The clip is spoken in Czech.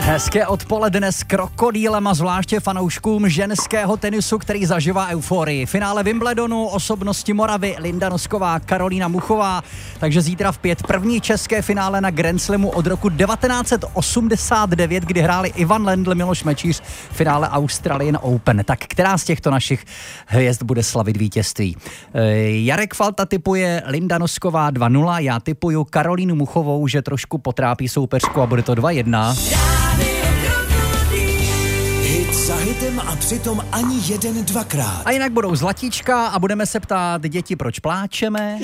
Hezké odpoledne s krokodýlem a zvláště fanouškům ženského tenisu, který zažívá euforii. Finále Wimbledonu, osobnosti Moravy, Linda Nosková, Karolína Muchová. Takže zítra v 5 první české finále na Grand Slamu od roku 1989, kdy hráli Ivan Lendl, Miloš Mečíř v finále Australian Open. Tak která z těchto našich hvězd bude slavit vítězství? Jarek Falta tipuje Linda Nosková 2-0, já tipuju Karolínu Muchovou, že trošku potrápí soupeřku a bude to 2-1. Hit za hitem a přitom ani jeden dvakrát. A jinak budou zlatíčka a budeme se ptát děti, proč pláčeme.